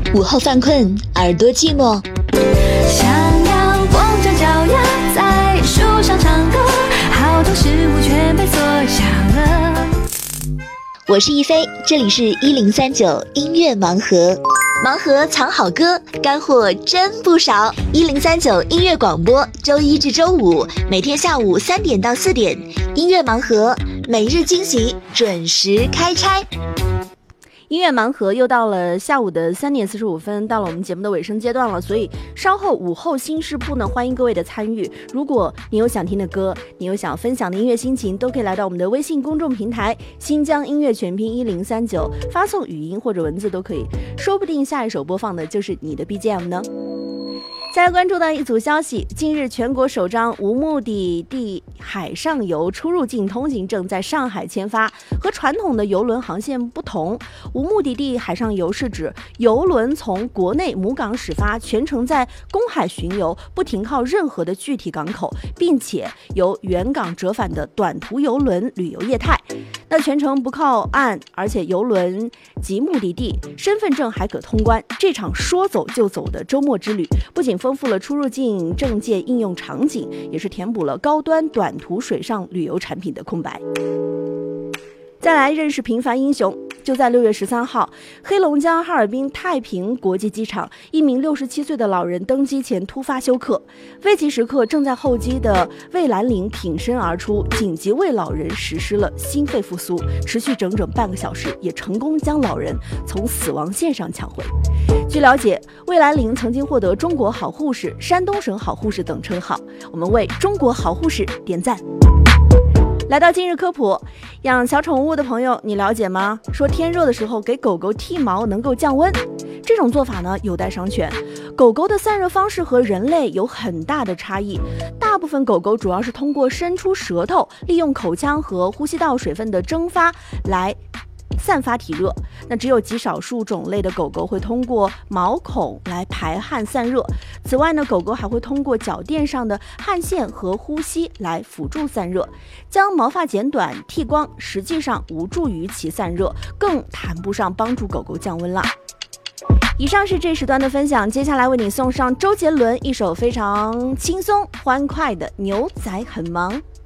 午后犯困，耳朵寂寞， 想要光着脚丫在树上唱歌，好多事物全被锁上了。 我是一菲，这里是1039音乐盲盒，盲盒藏好歌，干货真不少。1039音乐广播，周一至周五每天下午3点到4点，音乐盲盒每日惊喜，准时开拆。 音乐盲盒又到了下午的3点45分，到了我们节目的尾声阶段了，所以稍后午后新事铺呢，欢迎各位的参与。如果你有想听的歌，你有想分享的音乐心情，都可以来到我们的微信公众平台新疆音乐全拼1039，发送语音或者文字都可以，说不定下一首播放的就是你的 BGM 呢。再来关注到一组消息，近日全国首张无目的地海上游出入境通行证在上海签发。和传统的邮轮航线不同，无目的地海上游是指邮轮从国内母港始发，全程在公海巡游，不停靠任何的具体港口，并且由原港折返的短途邮轮旅游业态。那全程不靠岸，而且邮轮及目的地身份证还可通关。这场说走就走的周末之旅，不仅丰富了出入境证件应用场景，也是填补了高端短途水上旅游产品的空白。再来认识平凡英雄，就在6月13号，黑龙江哈尔滨太平国际机场，一名67岁的老人登机前突发休克，危急时刻正在候机的魏兰玲挺身而出，紧急为老人实施了心肺复苏，持续整整半个小时，也成功将老人从死亡线上抢回。据了解，魏兰玲曾经获得中国好护士、山东省好护士等称号，我们为中国好护士点赞。来到今日科普，养小宠物的朋友你了解吗？说天热的时候给狗狗剃毛能够降温，这种做法呢有待商榷。狗狗的散热方式和人类有很大的差异，大部分狗狗主要是通过伸出舌头，利用口腔和呼吸道水分的蒸发来散发体热，那只有极少数种类的狗狗会通过毛孔来排汗散热。此外呢，狗狗还会通过脚垫上的汗腺和呼吸来辅助散热。将毛发剪短剃光，实际上无助于其散热，更谈不上帮助狗狗降温了。以上是这时段的分享，接下来为你送上周杰伦一首非常轻松欢快的《牛仔很忙》。